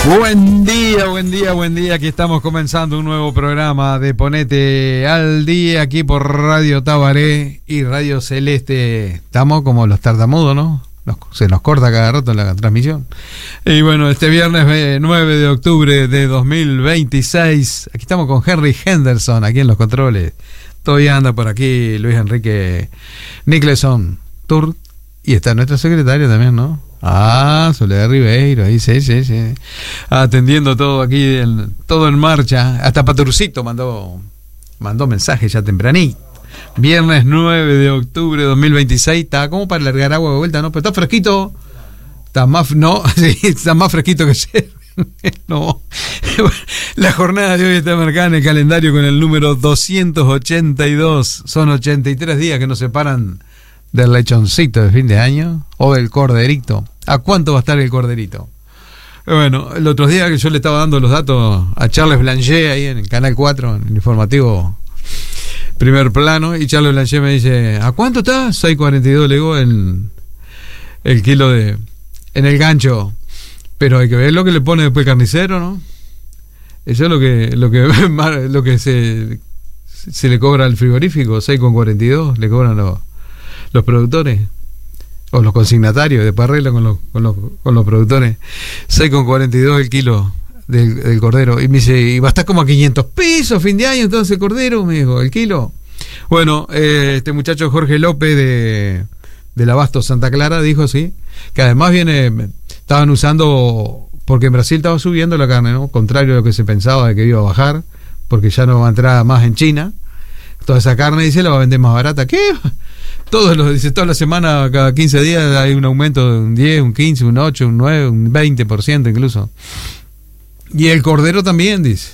Buen día. Aquí estamos comenzando un nuevo programa de Ponete al Día aquí por Radio Tabaré y Radio Celeste. Estamos como los tartamudos, ¿no? Se nos corta cada rato la transmisión. Y bueno, este viernes 9 de octubre de 2026, aquí estamos con Henry Henderson, aquí en los controles. Todavía anda por aquí Luis Enrique Nicholson Tour. Y está nuestra secretaria también, ¿no? Soledad Ribeiro, ahí sí. Atendiendo todo aquí, todo en marcha. Hasta Paturcito mandó mensaje ya tempranito. Viernes 9 de octubre de 2026. Está como para largar agua de vuelta, ¿no? Pero está fresquito. Está más fresquito que ayer. No. La jornada de hoy está marcada en el calendario con el número 282. Son 83 días que nos separan del lechoncito de fin de año o del corderito. ¿A cuánto va a estar el corderito? Bueno, el otro día que yo le estaba dando los datos a Charles Blanchet ahí en el Canal 4, en el informativo Primer Plano, y Charles Blanchet me dice, ¿a cuánto está? 6.42 le digo el kilo en el gancho. Pero hay que ver lo que le pone después el carnicero, ¿no? Eso es lo que se le cobra al frigorífico. 6.42 le cobran los productores o los consignatarios, después arreglan con los productores. 6.42 el kilo del cordero. Y me dice, y va a estar como a 500 pesos fin de año entonces el cordero, me dijo, el kilo. Bueno, este muchacho Jorge López del Abasto Santa Clara dijo sí, que además estaban usando, porque en Brasil estaba subiendo la carne, ¿no? Contrario a lo que se pensaba de que iba a bajar, porque ya no va a entrar más en China. Toda esa carne, dice, la va a vender más barata. ¿Qué? Toda la semana, cada 15 días hay un aumento de un 10, un 15, un 8, un 9, un 20% incluso. Y el cordero también, dice.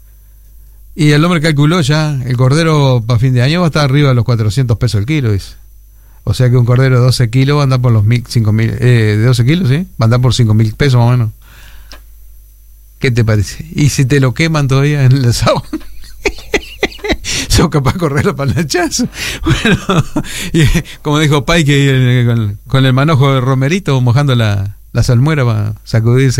Y el hombre calculó ya, el cordero para fin de año va a estar arriba de los 400 pesos el kilo, dice. O sea que un cordero de 12 kilos va a andar por los 5.000, de 12 kilos, ¿sí? Va a andar por 5.000 pesos más o menos. ¿Qué te parece? Y si te lo queman todavía en el asado, son capaz de correrlo para el hachazo. Bueno, y como dijo Pai, que con el manojo de romerito mojando la salmuera para sacudirse